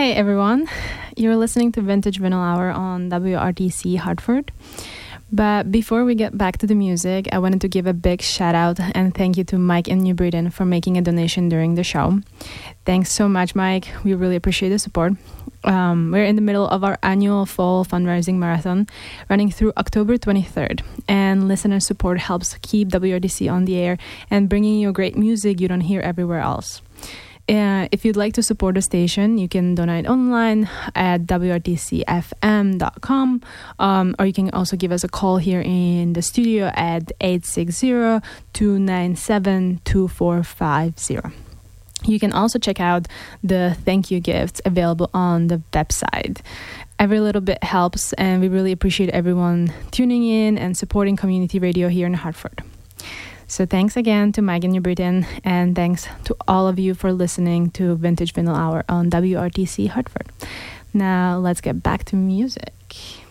Hey everyone, you're listening to Vintage Vinyl Hour on WRTC Hartford. But before we get back to the music, I wanted to give a big shout out and thank you to Mike in New Britain for making a donation during the show. Thanks so much, Mike. We really appreciate the support. We're in the middle of our annual fall fundraising marathon running through October 23rd, and listener support helps keep WRTC on the air and bringing you great music you don't hear everywhere else. If you'd like to support the station, you can donate online at wrtcfm.com, or you can also give us a call here in the studio at 860-297-2450. You can also check out the thank you gifts available on the website. Every little bit helps, and we really appreciate everyone tuning in and supporting community radio here in Hartford. So thanks again to Mike in New Britain, and thanks to all of you for listening to Vintage Vinyl Hour on WRTC Hartford. Now let's get back to music.